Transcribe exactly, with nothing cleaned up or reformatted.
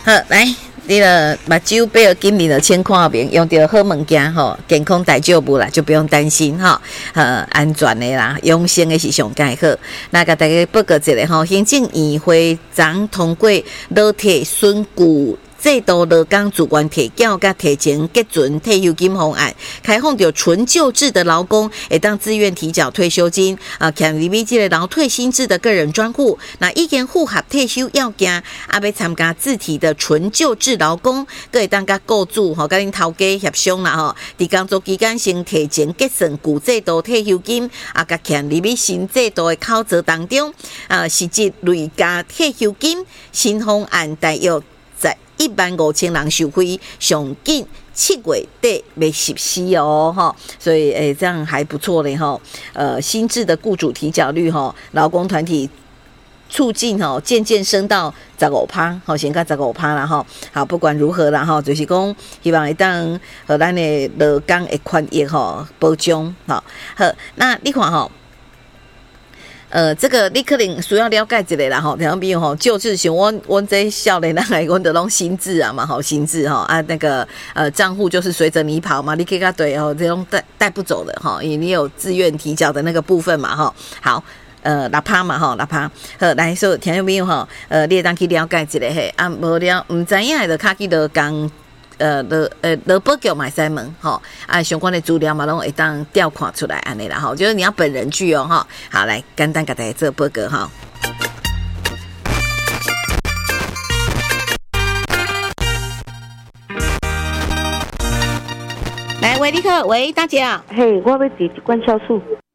好，来。你的目睭不要今年的先看后面，用到好物件吼，健康大丈夫啦，就不用担心哈，呃，安全的啦，养生的是上介好。那甲大家报告一下吼，行政院会长通过劳退损旧制度劳工主管提缴甲提前结存退休金方案，开放着纯旧制的劳工会当自愿提缴退休金啊，欠入去这个劳退新制的个人专户，那已经符合退休要件，啊要参加自提的纯旧制劳工，佮会当甲雇主吼，甲恁头家协商啦吼，伫工作期间先提前结算旧制度退休金，啊甲欠入去新制度的考责当中，啊实际累加退休金新方案大约在一万五千人受惠，上紧七月底要实施哦，哈，所以诶、欸、这样还不错嘞哈。呃，新制的雇主提缴率哈，劳工团体促进哈，渐渐升到十五趴，好，先到十五趴啦哈。好，不管如何啦哈，就是讲希望会当和咱的劳工的权益哈保障，好，好，那你看哈。呃，这个你可能需要了解一下啦吼，比如吼，就是像我我这少年人来，阮就拢新制啊嘛，吼新制吼啊，那个呃账户就是随着你跑嘛，你可以甲对吼，这种带带不走的吼，因为你有自愿提缴的那个部分嘛吼。好，呃，六趴嘛吼，六趴。好，来说听众朋友吼，呃，你会当去了解一下嘿，啊，无了唔知影的就卡去就讲。呃，劳呃劳保局嘛使问吼，啊相关的资料嘛拢会当调看出来安尼啦吼，就是你要本人去哦哈。好，来简单给大家做报告哈。来，喂，你好，喂，大姐。 嘿，我要提一罐酵素。